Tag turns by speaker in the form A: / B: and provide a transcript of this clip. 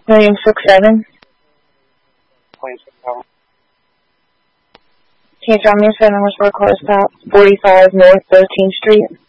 A: 1,067.
B: Please, no.
A: Can you tell me if that number's for a car stop? 45 North 13th Street.